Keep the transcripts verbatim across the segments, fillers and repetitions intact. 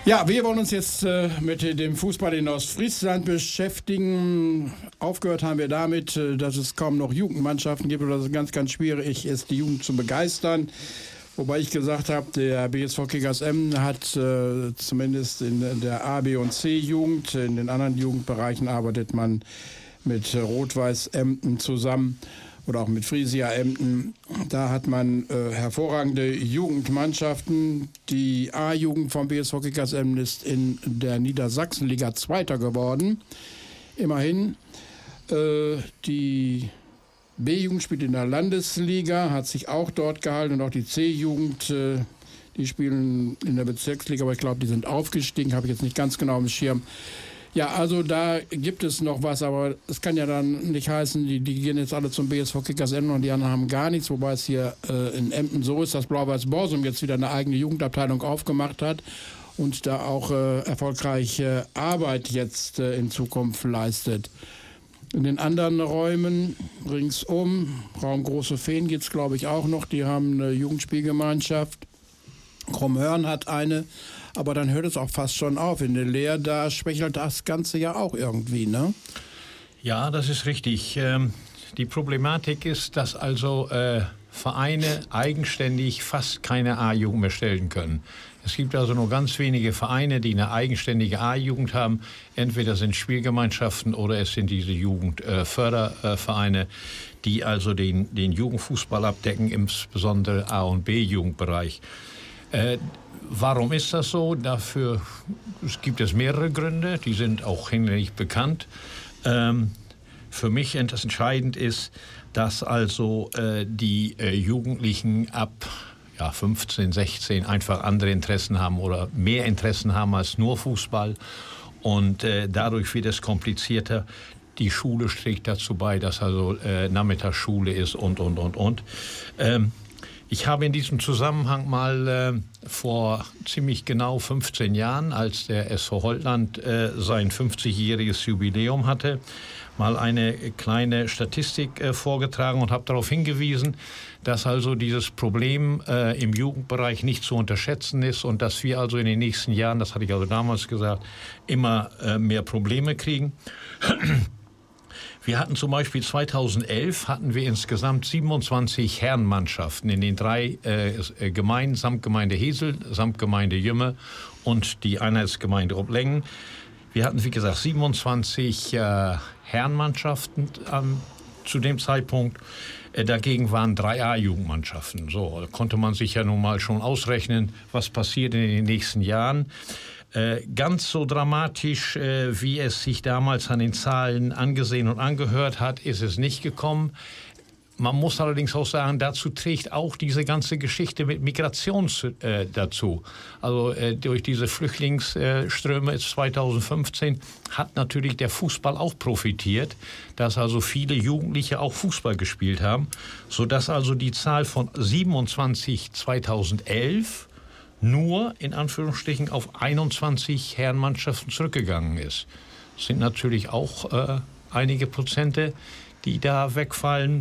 Ja, wir wollen uns jetzt äh, mit dem Fußball in Ostfriesland beschäftigen. Aufgehört haben wir damit, äh, dass es kaum noch Jugendmannschaften gibt oder dass es ganz, ganz schwierig ist, die Jugend zu begeistern. Wobei ich gesagt habe, der B S V Kickers Emden hat äh, zumindest in der A, B und C-Jugend, in den anderen Jugendbereichen arbeitet man mit Rot-Weiß Emden zusammen oder auch mit Friesia Emden. Da hat man äh, hervorragende Jugendmannschaften. Die A-Jugend vom B S V Kickers Emden ist in der Niedersachsenliga Zweiter geworden. Immerhin. Äh, die B-Jugend spielt in der Landesliga, hat sich auch dort gehalten. Und auch die C-Jugend, äh, die spielen in der Bezirksliga, aber ich glaube, die sind aufgestiegen, habe ich jetzt nicht ganz genau im Schirm. Ja, also da gibt es noch was, aber es kann ja dann nicht heißen, die, die gehen jetzt alle zum B S V Kickers Emden und die anderen haben gar nichts, wobei es hier äh, in Emden so ist, dass Blau-Weiß Borsum jetzt wieder eine eigene Jugendabteilung aufgemacht hat und da auch äh, erfolgreiche Arbeit jetzt äh, in Zukunft leistet. In den anderen Räumen ringsum, Raum Große Feen gibt es glaube ich auch noch, die haben eine Jugendspielgemeinschaft. Krummhörn hat eine, aber dann hört es auch fast schon auf. In der Leer, da schwächelt das Ganze ja auch irgendwie, ne? Ja, das ist richtig. Ähm, die Problematik ist, dass also äh, Vereine eigenständig fast keine A-Jugend mehr stellen können. Es gibt also nur ganz wenige Vereine, die eine eigenständige A-Jugend haben. Entweder sind Spielgemeinschaften oder es sind diese Jugendfördervereine, äh, die also den, den Jugendfußball abdecken, insbesondere A- und B-Jugendbereich. Äh, warum ist das so? Dafür gibt es mehrere Gründe, die sind auch hinlänglich bekannt. Ähm, für mich entscheidend ist, dass also äh, die äh, Jugendlichen ab ja, fünfzehn, sechzehn einfach andere Interessen haben oder mehr Interessen haben als nur Fußball. Und äh, dadurch wird es komplizierter. Die Schule trägt dazu bei, dass also äh, Nachmittagsschule ist und, und, und, und. Ähm, Ich habe in diesem Zusammenhang mal äh, vor ziemlich genau fünfzehn Jahren, als der S V Holtland äh, sein fünfzigjähriges Jubiläum hatte, mal eine kleine Statistik äh, vorgetragen und habe darauf hingewiesen, dass also dieses Problem äh, im Jugendbereich nicht zu unterschätzen ist und dass wir also in den nächsten Jahren, das hatte ich also damals gesagt, immer äh, mehr Probleme kriegen. Wir hatten zum Beispiel zweitausendelf hatten wir insgesamt siebenundzwanzig Herrenmannschaften in den drei äh, Gemeinden, Samtgemeinde Hesel, Samtgemeinde Jümme und die Einheitsgemeinde Oblängen. Wir hatten, wie gesagt, siebenundzwanzig äh, Herrenmannschaften ähm, zu dem Zeitpunkt. Äh, dagegen waren drei A-Jugendmannschaften. So, da konnte man sich ja nun mal schon ausrechnen, was passiert in den nächsten Jahren. Äh, ganz so dramatisch, äh, wie es sich damals an den Zahlen angesehen und angehört hat, ist es nicht gekommen. Man muss allerdings auch sagen, dazu trägt auch diese ganze Geschichte mit Migration äh, dazu. Also äh, durch diese Flüchtlingsströme äh, zweitausendfünfzehn hat natürlich der Fußball auch profitiert, dass also viele Jugendliche auch Fußball gespielt haben, sodass also die Zahl von siebenundzwanzig zweitausendelf nur in Anführungsstrichen auf einundzwanzig Herrenmannschaften zurückgegangen ist. Das sind natürlich auch äh, einige Prozente, die da wegfallen.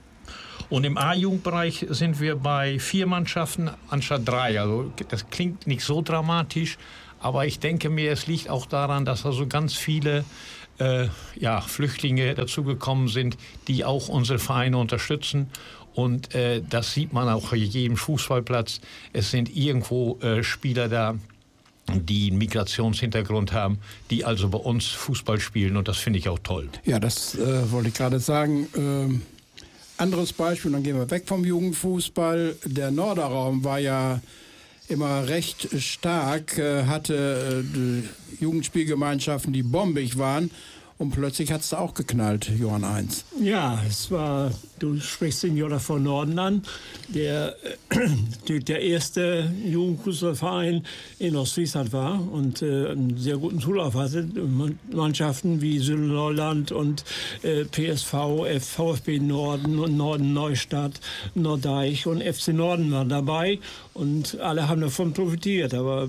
Und im A-Jugendbereich sind wir bei vier Mannschaften anstatt drei. Also das klingt nicht so dramatisch, aber ich denke mir, es liegt auch daran, dass also ganz viele äh, ja, Flüchtlinge dazugekommen sind, die auch unsere Vereine unterstützen. Und äh, das sieht man auch auf jedem Fußballplatz. Es sind irgendwo äh, Spieler da, die einen Migrationshintergrund haben, die also bei uns Fußball spielen. Und das finde ich auch toll. Ja, das äh, wollte ich gerade sagen. Ähm, anderes Beispiel, dann gehen wir weg vom Jugendfußball. Der Norderraum war ja immer recht stark, äh, hatte äh, Jugendspielgemeinschaften, die bombig waren. Und plötzlich hat es da auch geknallt, Johann Eins. Ja, es war, du sprichst den Joda von Norden an, der, äh, der erste Jugendfußballverein in Ostfriesland war und äh, einen sehr guten Zulauf hatte. Mannschaften wie Südholland und äh, P S V, VfB Norden und Norden Neustadt, Norddeich und F C Norden waren dabei und alle haben davon profitiert, aber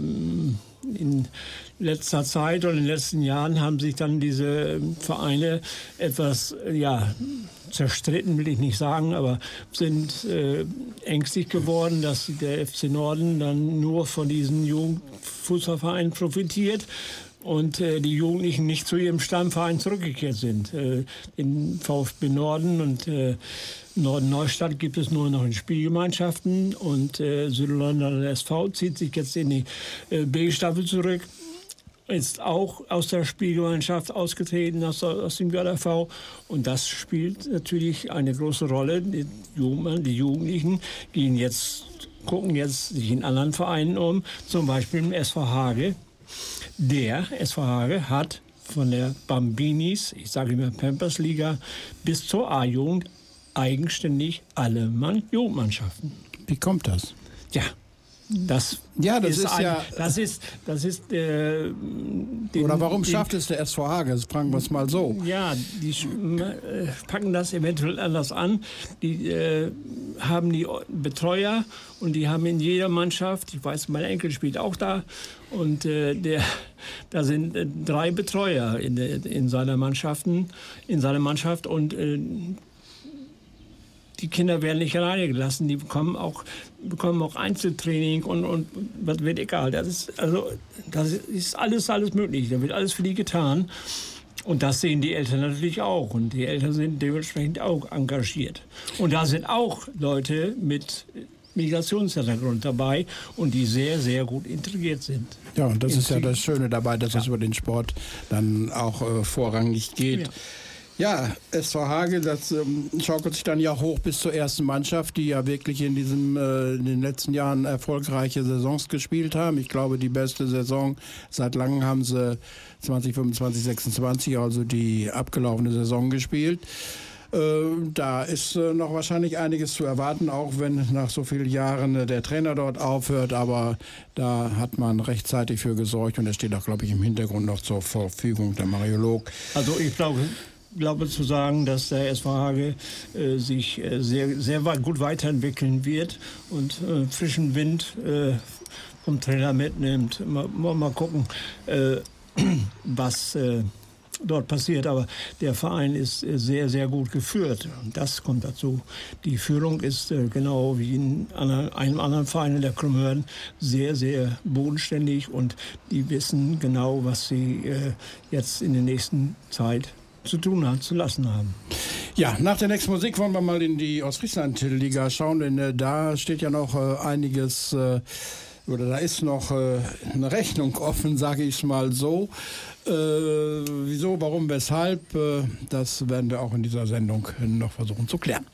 in letzter Zeit oder in den letzten Jahren haben sich dann diese Vereine etwas ja, zerstritten, will ich nicht sagen, aber sind äh, ängstlich geworden, dass der F C Norden dann nur von diesen Jugendfußballvereinen profitiert und äh, die Jugendlichen nicht zu ihrem Stammverein zurückgekehrt sind. Äh, in VfB Norden und äh, Norden-Neustadt gibt es nur noch in Spielgemeinschaften und äh, Süderlonder S V zieht sich jetzt in die äh, B-Staffel zurück. Ist auch aus der Spielgemeinschaft ausgetreten, aus, aus dem J V. Und das spielt natürlich eine große Rolle. Die, Jugend, die Jugendlichen gehen jetzt, gucken jetzt sich in anderen Vereinen um, zum Beispiel im S V Hage. Der S V Hage hat von der Bambinis, ich sage immer Pampers-Liga, bis zur A-Jugend eigenständig alle Mann Jugendmannschaften. Wie kommt das? Ja. Das, ja, das ist, ist ein, ja. Das ist, das ist. Äh, den, oder warum den, schafft es der S V Hage? Das fragen wir es mal so. Ja, die äh, packen das eventuell anders an. Die äh, haben die Betreuer und die haben in jeder Mannschaft, ich weiß, mein Enkel spielt auch da, und äh, der, da sind äh, drei Betreuer in, in seiner Mannschaften, in seiner Mannschaft und äh, die Kinder werden nicht alleine gelassen, die bekommen auch, bekommen auch Einzeltraining und, und was wird egal. Das ist, also, das ist alles, alles möglich. Da wird alles für die getan. Und das sehen die Eltern natürlich auch. Und die Eltern sind dementsprechend auch engagiert. Und da sind auch Leute mit Migrationshintergrund dabei und die sehr, sehr gut integriert sind. Ja, und das ist ja das Schöne dabei, dass ja. es über den Sport dann auch äh, vorrangig geht. Ja. Ja, S V Hage, das ähm, schaukelt sich dann ja hoch bis zur ersten Mannschaft, die ja wirklich in, diesem, äh, in den letzten Jahren erfolgreiche Saisons gespielt haben. Ich glaube, die beste Saison seit langem haben sie zwanzig fünfundzwanzig sechsundzwanzig, also die abgelaufene Saison gespielt. Äh, da ist äh, noch wahrscheinlich einiges zu erwarten, auch wenn nach so vielen Jahren äh, der Trainer dort aufhört. Aber da hat man rechtzeitig für gesorgt und er steht auch, glaube ich, im Hintergrund noch zur Verfügung, der Mariolog. Also ich glaube... Ich glaube zu sagen, dass der S V Hage äh, sich äh, sehr, sehr weit, gut weiterentwickeln wird und äh, frischen Wind äh, vom Trainer mitnimmt. Mal, mal gucken, äh, was äh, dort passiert. Aber der Verein ist äh, sehr, sehr gut geführt. Und das kommt dazu. Die Führung ist äh, genau wie in einer, einem anderen Verein in der Krummhörn sehr, sehr bodenständig und die wissen genau, was sie äh, jetzt in der nächsten Zeit zu tun hat, zu lassen haben. Ja, nach der nächsten Musik wollen wir mal in die Ostfriesland-Liga schauen, denn äh, da steht ja noch äh, einiges, äh, oder da ist noch äh, eine Rechnung offen, sage ich es mal so. Äh, wieso, warum, weshalb, äh, das werden wir auch in dieser Sendung noch versuchen zu klären.